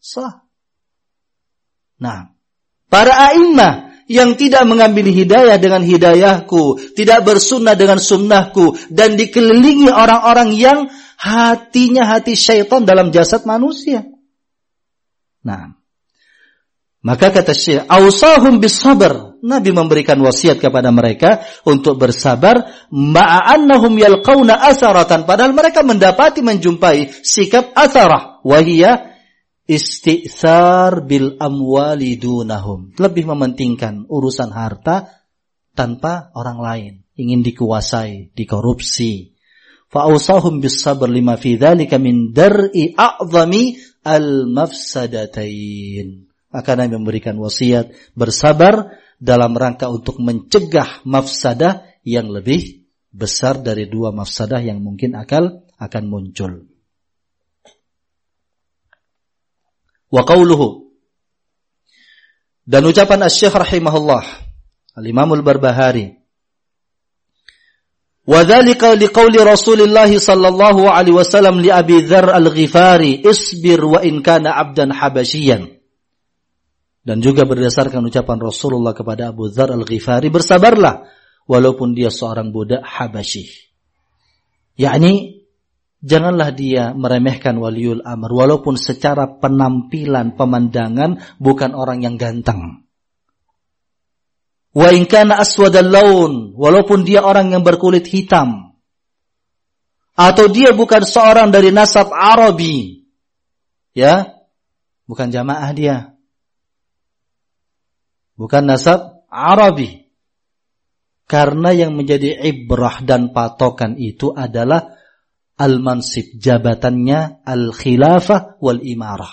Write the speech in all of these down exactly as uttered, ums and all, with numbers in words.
Sah. Nah, para a'immah yang tidak mengambil hidayah dengan hidayahku, tidak bersunnah dengan sunnahku, dan dikelilingi orang-orang yang hatinya hati syaitan dalam jasad manusia. Nah, maka kata Syekh, awsahum bis-sabr. Nabi memberikan wasiat kepada mereka untuk bersabar, ma'annahum yalqauna atharatan, padahal mereka mendapati menjumpai sikap atharah, wahiyya istithar bil amwali dunahum, lebih mementingkan urusan harta tanpa orang lain, ingin dikuasai, dikorupsi. Fa awsahum bis-sabr lima fi dzalika min dar'i a'zami al-mafsadatain. Maka Nabi memberikan wasiat bersabar dalam rangka untuk mencegah mafsadah yang lebih besar dari dua mafsadah yang mungkin akal akan muncul. Wa qauluhu, dan ucapan Asy-Syaikh rahimahullah Al-Imam Al-Barbahari, wa dzalika liqauli Rasulillah sallallahu alaihi wasallam li Abi Dzar Al-Ghifari, isbir wa in kana 'abdan habasyian. Dan juga berdasarkan ucapan Rasulullah kepada Abu Dzar Al-Ghifari, bersabarlah walaupun dia seorang budak Habasyi. Yakni janganlah dia meremehkan waliul amr walaupun secara penampilan, pemandangan bukan orang yang ganteng. Wa in kana aswadal laun, walaupun dia orang yang berkulit hitam. Atau dia bukan seorang dari nasab Arabi. Ya, bukan jamaah dia. Bukan nasab Arabi. Karena yang menjadi ibrah dan patokan itu adalah al-mansib, jabatannya, al-khilafah wal imarah.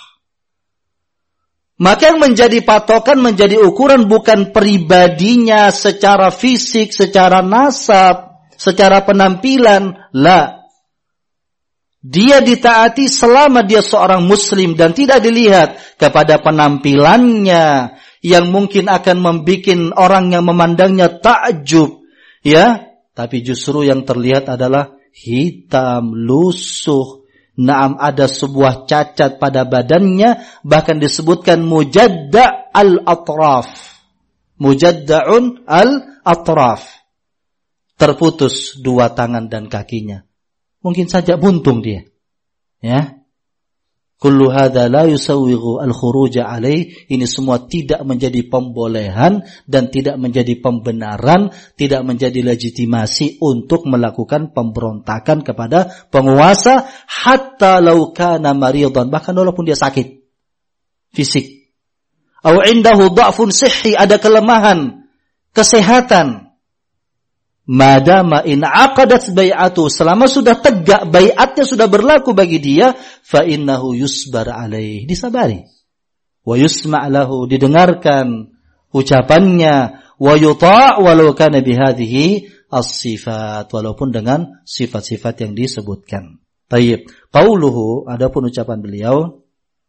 Maka yang menjadi patokan, menjadi ukuran bukan pribadinya secara fisik, secara nasab, secara penampilan. La. Dia ditaati selama dia seorang muslim dan tidak dilihat kepada penampilannya yang mungkin akan membuat orang yang memandangnya takjub, ya, tapi justru yang terlihat adalah hitam, lusuh. Naam, ada sebuah cacat pada badannya, bahkan disebutkan mujadda' al-atraf. Mujadda'un al-atraf. Terputus dua tangan dan kakinya. Mungkin saja buntung dia. Ya. Kullu hadza la yusawwighu al-khuruj alaih. Ini semua tidak menjadi pembolehan dan tidak menjadi pembenaran, tidak menjadi legitimasi untuk melakukan pemberontakan kepada penguasa hatta law kana maridan, bahkan walaupun dia sakit fisik. Aw indahu dha'fun sihhi, ada kelemahan kesehatan. Madama in aqadat bai'atu, selama sudah tegak bai'atnya, sudah berlaku bagi dia, fa innahu yusbar alaih, disabari. Wa yusma' lahu, didengarkan ucapannya, wa yuta' walau kana bihadhihi as-sifat, walaupun dengan sifat-sifat yang disebutkan. Tayyib. Qauluhu, adapun ucapan beliau,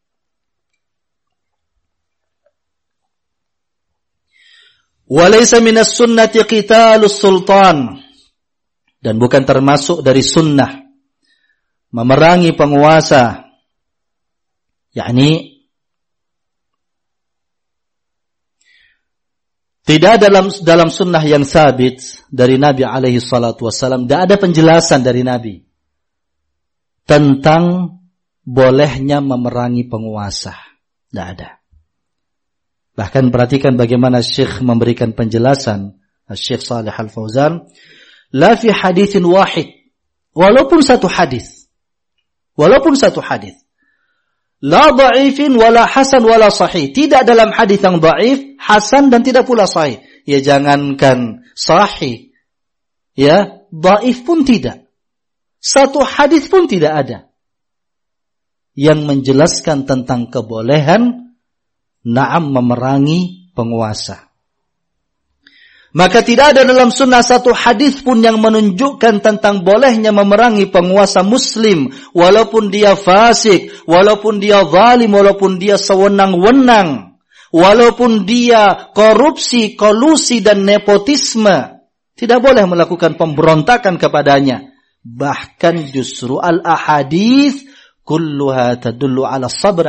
walaysa minas sunnati qitalus sultan, dan bukan termasuk dari sunnah memerangi penguasa. Yakni tidak dalam dalam sunnah yang sabit dari Nabi alaihi salatu wasallam, tidak ada penjelasan dari Nabi tentang bolehnya memerangi penguasa. Tidak ada. Bahkan perhatikan bagaimana Syekh memberikan penjelasan, Syekh Shalih Al-Fauzan, la fi haditsin wahid, walaupun satu hadis, walaupun satu hadis, la dha'ifin wala hasan wala sahih, tidak dalam hadis yang dhaif, hasan dan tidak pula sahih. Ya jangankan sahih, ya dhaif pun tidak. Satu hadis pun tidak ada yang menjelaskan tentang kebolehan na'am memerangi penguasa. Maka tidak ada dalam sunnah satu hadis pun yang menunjukkan tentang bolehnya memerangi penguasa muslim, walaupun dia fasik, walaupun dia zalim, walaupun dia sewenang-wenang, walaupun dia korupsi, kolusi dan nepotisme. Tidak boleh melakukan pemberontakan kepadanya. Bahkan justru al-ahadits kulluha tadullu ala sabr